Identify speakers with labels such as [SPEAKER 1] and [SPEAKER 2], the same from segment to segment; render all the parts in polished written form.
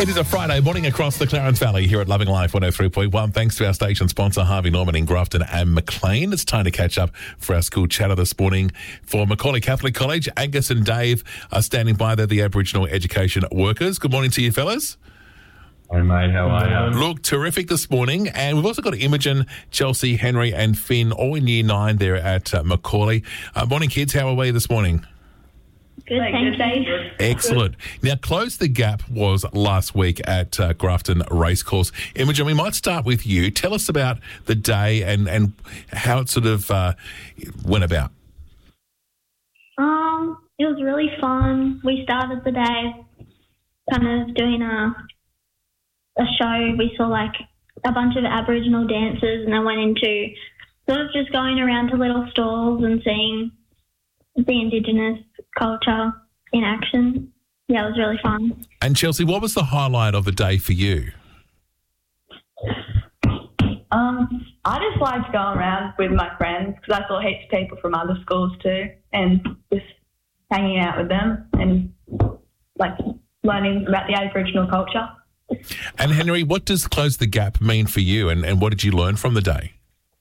[SPEAKER 1] It is a Friday morning across the Clarence Valley here at Loving Life 103.1. Thanks to our station sponsor, Harvey Norman in Grafton and Maclean. It's time to catch up for our school chatter this morning. For Macaulay Catholic College, Angus and Dave are standing by. They're the Aboriginal education workers. Good morning to you, fellas.
[SPEAKER 2] Hey, mate, how are you?
[SPEAKER 1] Look, terrific this morning. And we've also got Imogen, Chelsea, Henry and Finn, all in Year 9 there at Macaulay. Morning, kids. How are we this morning?
[SPEAKER 3] Good, thank you.
[SPEAKER 1] Excellent. Now, Close the Gap was last week at Grafton Racecourse. Imogen, we might start with you. Tell us about the day and how it sort of went about.
[SPEAKER 3] It was really fun. We started the day kind of doing a show. We saw like a bunch of Aboriginal dancers and then went into sort of just going around to little stalls and seeing the Indigenous culture in action. Yeah, it was really fun.
[SPEAKER 1] And Chelsea, what was the highlight of the day for you?
[SPEAKER 4] I just liked going around with my friends because I saw heaps of people from other schools too, and just hanging out with them and like learning about the Aboriginal culture.
[SPEAKER 1] And Henry, what does Close the Gap mean for you, and what did you learn from the day?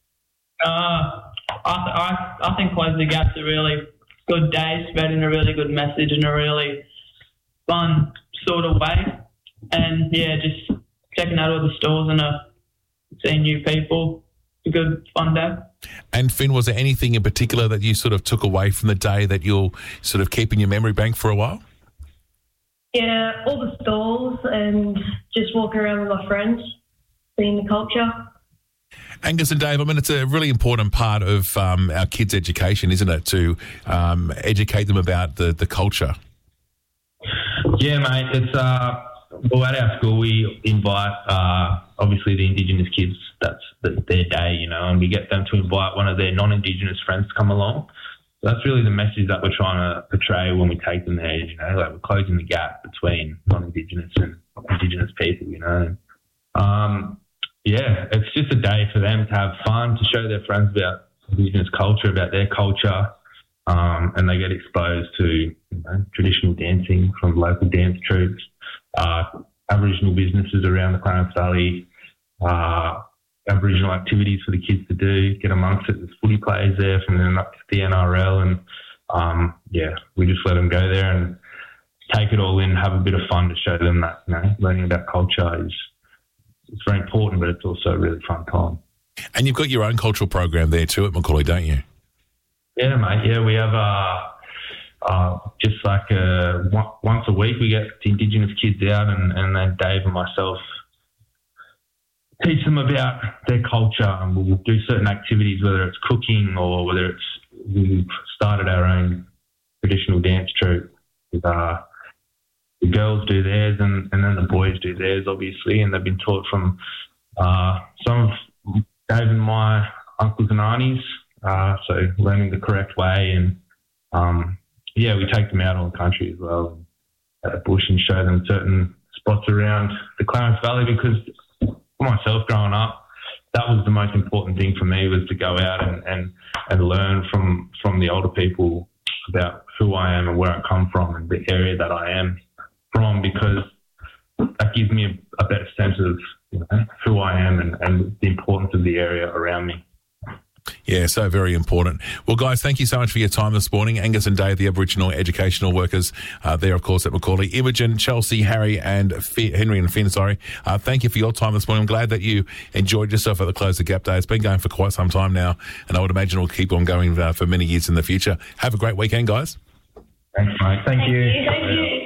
[SPEAKER 5] I think Close the Gap's a really good day, spreading a really good message in a really fun sort of way. And yeah, just checking out all the stores and seeing new people. It's a good, fun day.
[SPEAKER 1] And Finn, was there anything in particular that you sort of took away from the day that you'll sort of keep in your memory bank for a while?
[SPEAKER 6] Yeah, all the stalls and just walking around with my friends, seeing the culture.
[SPEAKER 1] Angus and Dave, I mean, it's a really important part of our kids' education, isn't it, to educate them about the culture?
[SPEAKER 2] Yeah, mate. It's well, at our school we invite obviously the Indigenous kids. That's their day, you know, and we get them to invite one of their non-Indigenous friends to come along. So that's really the message that we're trying to portray when we take them there. You know, like we're closing the gap between non-Indigenous and Indigenous people. You know. Yeah, it's just a day for them to have fun, to show their friends about Indigenous culture, about their culture, and they get exposed to traditional dancing from local dance troupes, Aboriginal businesses around the Clarence Valley, Aboriginal activities for the kids to do, get amongst it. There's footy players there from then up to the NRL, and yeah, we just let them go there and take it all in, have a bit of fun to show them that learning about culture it's very important, but it's also a really fun time.
[SPEAKER 1] And you've got your own cultural program there too at Macaulay, don't you?
[SPEAKER 2] Yeah, mate. Yeah, we have just like once a week we get the Indigenous kids out and then Dave and myself teach them about their culture, and we'll do certain activities, whether it's cooking or whether it's we've started our own traditional dance troupe with the girls do theirs and then the boys do theirs, obviously, and they've been taught from some of Dave and my uncles and aunties, so learning the correct way. And, yeah, we take them out on the country as well, at the bush, and show them certain spots around the Clarence Valley, because for myself growing up, that was the most important thing for me, was to go out and learn from the older people about who I am and where I come from and the area that I am from, because that gives me a better sense of who I am and the importance of the area around me.
[SPEAKER 1] Yeah, so very important. Well, guys, thank you so much for your time this morning. Angus and Dave, the Aboriginal educational workers there, of course, at Macaulay. Imogen, Chelsea, Henry and Finn, thank you for your time this morning. I'm glad that you enjoyed yourself at the Close the Gap Day. It's been going for quite some time now, and I would imagine it will keep on going for many years in the future. Have a great weekend, guys.
[SPEAKER 2] Thanks, mate. Thank you.
[SPEAKER 6] Thank you.